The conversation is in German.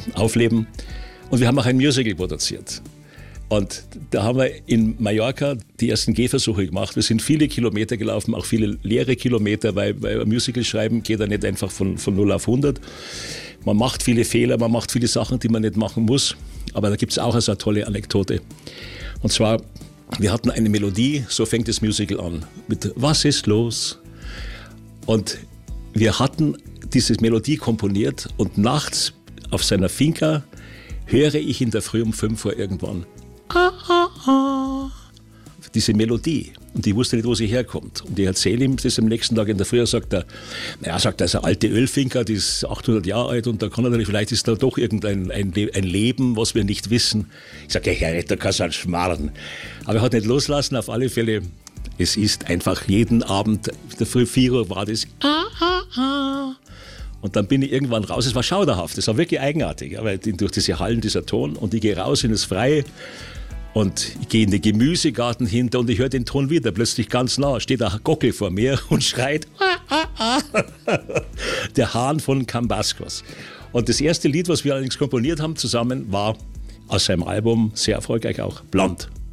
aufleben. Und wir haben auch ein Musical produziert. Und da haben wir in Mallorca die ersten Gehversuche gemacht. Wir sind viele Kilometer gelaufen, auch viele leere Kilometer, weil ein Musical schreiben geht ja nicht einfach von 0 auf 100. Man macht viele Fehler, man macht viele Sachen, die man nicht machen muss. Aber da gibt es auch also eine tolle Anekdote. Und zwar, wir hatten eine Melodie, so fängt das Musical an, mit Was ist los? Und wir hatten diese Melodie komponiert und nachts auf seiner Finca höre ich in der Früh um 5 Uhr irgendwann diese Melodie. Und ich wusste nicht, wo sie herkommt. Und ich erzähle ihm das am nächsten Tag in der Früh, sagt er, das ist eine alte Ölfinca, die ist 800 Jahre alt und da kann natürlich, vielleicht ist da doch irgendein ein Leben, was wir nicht wissen. Ich sage, ja, da kannst du halt schmarren. Aber er hat nicht loslassen, auf alle Fälle. Es ist einfach jeden Abend, in der Früh 4 Uhr war das Und dann bin ich irgendwann raus. Es war schauderhaft, es war wirklich eigenartig, weil durch diese Hallen, dieser Ton. Und ich gehe raus in das Freie und ich gehe in den Gemüsegarten hinter und ich höre den Ton wieder. Plötzlich ganz nah steht ein Gockel vor mir und schreit der Hahn von Kambascos. Und das erste Lied, was wir allerdings komponiert haben zusammen, war aus seinem Album, sehr erfolgreich auch, Blond.